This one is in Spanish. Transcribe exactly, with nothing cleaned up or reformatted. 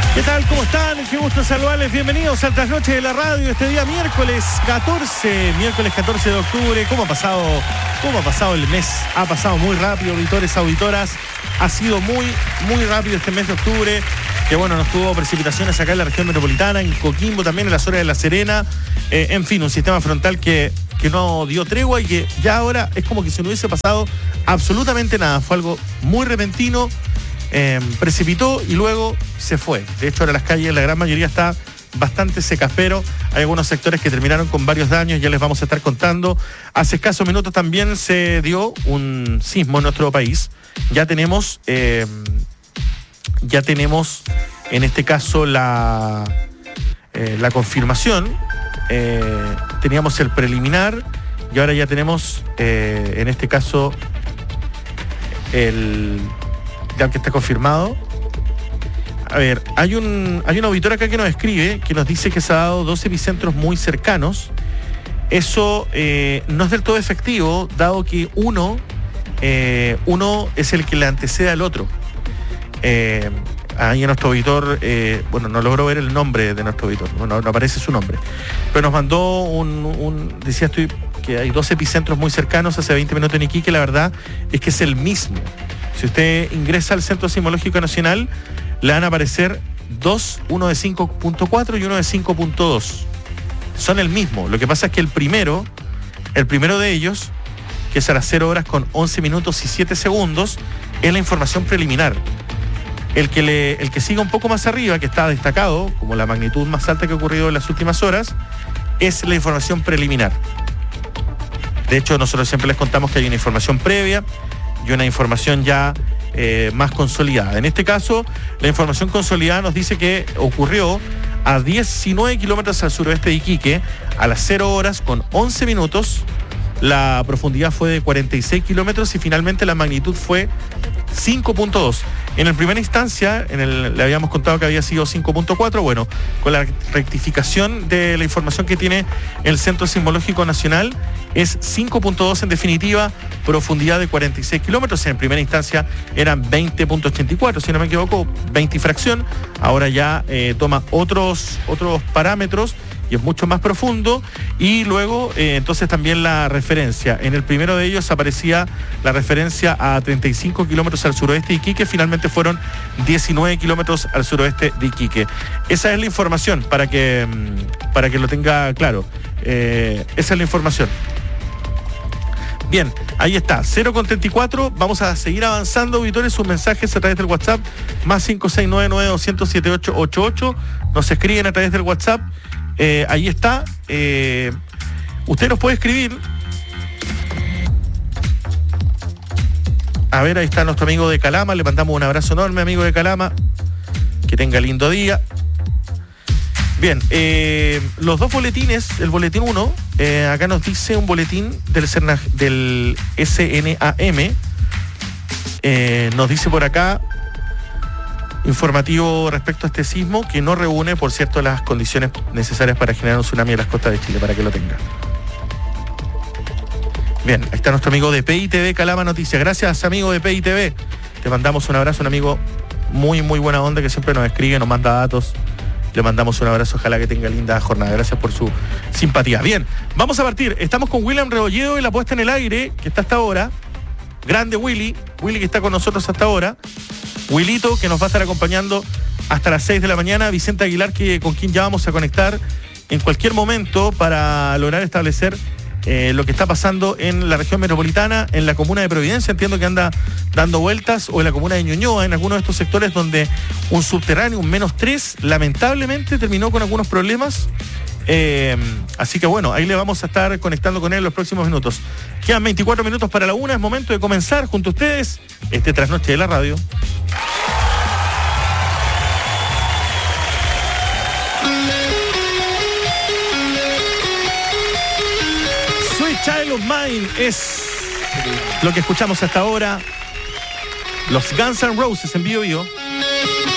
¿Qué tal? ¿Cómo están? Qué gusto saludarles. Bienvenidos al Trasnoche de la Radio. Este día miércoles catorce, miércoles catorce de octubre. ¿Cómo ha pasado? ¿Cómo ha pasado el mes? Ha pasado muy rápido, auditores, auditoras. Ha sido muy, muy rápido este mes de octubre. Que bueno, nos tuvo precipitaciones acá en la región metropolitana, en Coquimbo, también en la zona de La Serena. Eh, en fin, un sistema frontal que, que no dio tregua y que ya ahora es como que si no hubiese pasado absolutamente nada. Fue algo muy repentino. Eh, precipitó y luego se fue. De hecho, ahora las calles, la gran mayoría está bastante secas, pero hay algunos sectores que terminaron con varios daños, ya les vamos a estar contando. Hace escasos minutos también se dio un sismo en nuestro país. Ya tenemos, eh, ya tenemos en este caso la, eh, la confirmación. Eh, teníamos el preliminar y ahora ya tenemos, eh, en este caso, el... que está confirmado. A ver, hay un hay un auditor acá que nos escribe, que nos dice que se ha dado dos epicentros muy cercanos. Eso eh, no es del todo efectivo, dado que uno, eh, uno es el que le antecede al otro. Eh, ahí nuestro auditor, eh, bueno, no logró ver el nombre de nuestro auditor, no, no aparece su nombre, pero nos mandó un, un decía estoy que hay dos epicentros muy cercanos hace veinte minutos en Iquique. La verdad es que es el mismo. Si usted ingresa al Centro Sismológico Nacional, le van a aparecer dos, uno de cinco punto cuatro y uno de cinco punto dos. Son el mismo. Lo que pasa es que el primero, el primero de ellos, que es a las cero horas con once minutos y siete segundos, es la información preliminar. El que, le, el que siga un poco más arriba, que está destacado como la magnitud más alta que ha ocurrido en las últimas horas, es la información preliminar. De hecho, nosotros siempre les contamos que hay una información previa y una información ya eh, más consolidada. En este caso, la información consolidada nos dice que ocurrió a diecinueve kilómetros al suroeste de Iquique, a las cero horas con once minutos. La profundidad fue de cuarenta y seis kilómetros y finalmente la magnitud fue cinco punto dos. En la primera instancia, en el, le habíamos contado que había sido cinco punto cuatro. Bueno, con la rectificación de la información que tiene el Centro Sismológico Nacional, es cinco punto dos en definitiva, profundidad de cuarenta y seis kilómetros. En primera instancia eran veinte punto ochenta y cuatro, si no me equivoco, veinte y fracción. Ahora ya eh, toma otros, otros parámetros y es mucho más profundo. Y luego, eh, entonces también la referencia. En el primero de ellos aparecía la referencia a treinta y cinco kilómetros al suroeste de Iquique, finalmente fueron diecinueve kilómetros al suroeste de Iquique. Esa es la información, para que, para que lo tenga claro. Eh, esa es la información. Bien, ahí está, cero con treinta y cuatro. Vamos a seguir avanzando, auditores, sus mensajes a través del WhatsApp, más cinco seis nueve nueve dos cero siete ocho ocho ocho. Nos escriben a través del WhatsApp. Eh, ahí está. Eh, usted nos puede escribir. A ver, ahí está nuestro amigo de Calama. Le mandamos un abrazo enorme, amigo de Calama. Que tenga lindo día. Bien, eh, los dos boletines, el boletín uno, eh, acá nos dice un boletín del, del S N A M. Eh, nos dice por acá, informativo respecto a este sismo, que no reúne, por cierto, las condiciones necesarias para generar un tsunami en las costas de Chile, para que lo tenga. Bien, ahí está nuestro amigo de P I T V Calama Noticias. Gracias, amigo de P I T V. Te mandamos un abrazo, un amigo muy, muy buena onda que siempre nos escribe, nos manda datos. Le mandamos un abrazo, ojalá que tenga linda jornada. Gracias por su simpatía. Bien, vamos a partir. Estamos con William Rebolledo y la puesta en el aire, que está hasta ahora. Grande Willy, Willy que está con nosotros hasta ahora. Willito, que nos va a estar acompañando hasta las seis de la mañana. Vicente Aguilar, que con quien ya vamos a conectar en cualquier momento para lograr establecer eh, lo que está pasando en la región metropolitana, en la comuna de Providencia, entiendo que anda dando vueltas, o en la comuna de Ñuñoa, en algunos de estos sectores donde un subterráneo, un menos tres, lamentablemente terminó con algunos problemas. Eh, así que bueno, ahí le vamos a estar conectando con él en los próximos minutos. Quedan veinticuatro minutos para la una, es momento de comenzar junto a ustedes este Trasnoche de la Radio. Sweet Child of Mine es lo que escuchamos hasta ahora. Los Guns N' Roses en Bio Bio.